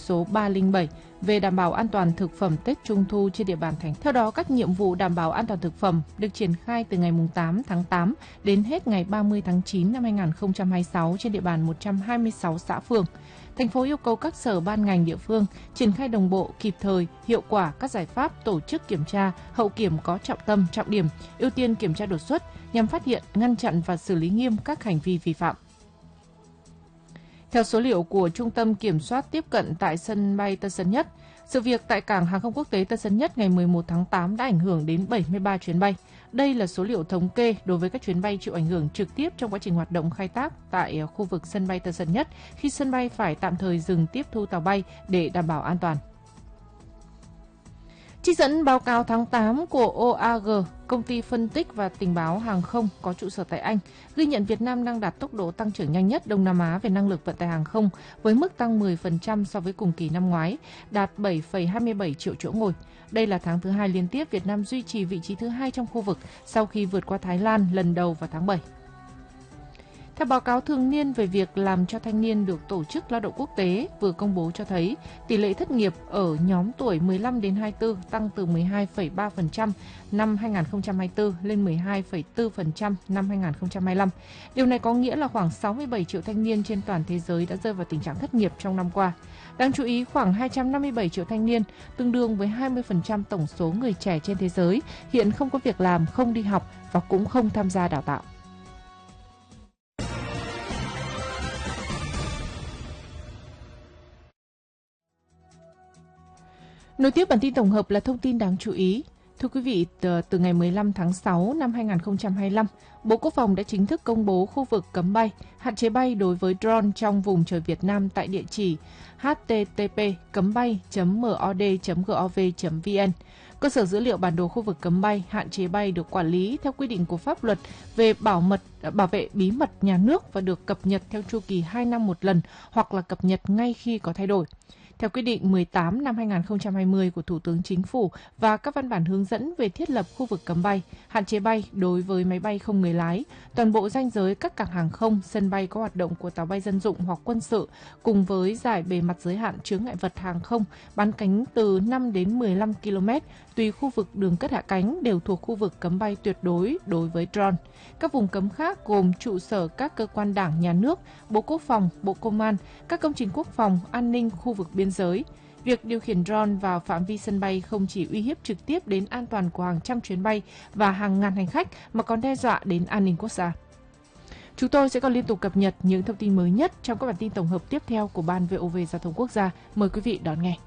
số 307 về đảm bảo an toàn thực phẩm Tết Trung thu trên địa bàn thành phố. Theo đó, các nhiệm vụ đảm bảo an toàn thực phẩm được triển khai từ ngày 8 tháng 8 đến hết ngày 30 tháng 9 năm 2026 trên địa bàn 126 xã phường. Thành phố yêu cầu các sở ban ngành địa phương triển khai đồng bộ, kịp thời, hiệu quả các giải pháp tổ chức kiểm tra, hậu kiểm có trọng tâm, trọng điểm, ưu tiên kiểm tra đột xuất nhằm phát hiện, ngăn chặn và xử lý nghiêm các hành vi vi phạm. Theo số liệu của Trung tâm Kiểm soát Tiếp cận tại sân bay Tân Sơn Nhất, sự việc tại cảng hàng không quốc tế Tân Sơn Nhất ngày 11 tháng 8 đã ảnh hưởng đến 73 chuyến bay. Đây là số liệu thống kê đối với các chuyến bay chịu ảnh hưởng trực tiếp trong quá trình hoạt động khai thác tại khu vực sân bay Tân Sơn Nhất khi sân bay phải tạm thời dừng tiếp thu tàu bay để đảm bảo an toàn. Trích dẫn báo cáo tháng 8 của OAG, công ty phân tích và tình báo hàng không có trụ sở tại Anh, ghi nhận Việt Nam đang đạt tốc độ tăng trưởng nhanh nhất Đông Nam Á về năng lực vận tải hàng không với mức tăng 10% so với cùng kỳ năm ngoái, đạt 7,27 triệu chỗ ngồi. Đây là tháng thứ 2 liên tiếp Việt Nam duy trì vị trí thứ 2 trong khu vực sau khi vượt qua Thái Lan lần đầu vào tháng 7. Theo báo cáo thường niên về việc làm cho thanh niên được Tổ chức Lao động Quốc tế vừa công bố cho thấy, tỷ lệ thất nghiệp ở nhóm tuổi 15 đến 24 tăng từ 12,3% năm 2024 lên 12,4% năm 2025. Điều này có nghĩa là khoảng 67 triệu thanh niên trên toàn thế giới đã rơi vào tình trạng thất nghiệp trong năm qua. Đáng chú ý, khoảng 257 triệu thanh niên, tương đương với 20% tổng số người trẻ trên thế giới, hiện không có việc làm, không đi học và cũng không tham gia đào tạo. Nối tiếp bản tin tổng hợp là thông tin đáng chú ý. Thưa quý vị, từ ngày 15 tháng 6 năm 2025, Bộ Quốc phòng đã chính thức công bố khu vực cấm bay, hạn chế bay đối với drone trong vùng trời Việt Nam tại địa chỉ http://cấm bay.mod.gov.vn. Cơ sở dữ liệu bản đồ khu vực cấm bay, hạn chế bay được quản lý theo quy định của pháp luật về bảo vệ bí mật nhà nước và được cập nhật theo chu kỳ 2 năm một lần hoặc là cập nhật ngay khi có thay đổi. Theo quyết định 18 năm 2020 của Thủ tướng Chính phủ và các văn bản hướng dẫn về thiết lập khu vực cấm bay, hạn chế bay đối với máy bay không người lái, toàn bộ ranh giới các cảng hàng không, sân bay có hoạt động của tàu bay dân dụng hoặc quân sự, cùng với giải bề mặt giới hạn chướng ngại vật hàng không bán cánh từ 5 đến 15 km, tùy khu vực đường cất hạ cánh đều thuộc khu vực cấm bay tuyệt đối đối với drone. Các vùng cấm khác gồm trụ sở các cơ quan đảng, nhà nước, Bộ Quốc phòng, Bộ Công an, các công trình quốc phòng, an ninh, khu vực biên giới. Việc điều khiển drone vào phạm vi sân bay không chỉ uy hiếp trực tiếp đến an toàn của hàng trăm chuyến bay và hàng ngàn hành khách mà còn đe dọa đến an ninh quốc gia. Chúng tôi sẽ còn liên tục cập nhật những thông tin mới nhất trong các bản tin tổng hợp tiếp theo của Ban VOV Giao thông Quốc gia. Mời quý vị đón nghe.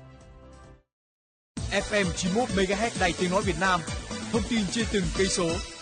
FM 91 MHz Đài Tiếng nói Việt Nam, thông tin trên từng cây số.